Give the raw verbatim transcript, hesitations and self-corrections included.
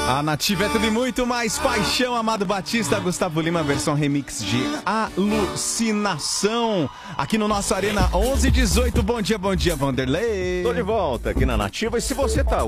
A Nativa é tudo e muito mais paixão. Amado Batista, Gustavo Lima, versão remix de Alucinação. Aqui no nosso Arena onze e dezoito. Bom dia, bom dia, Vanderlei. Tô de volta aqui na Nativa. E se você tá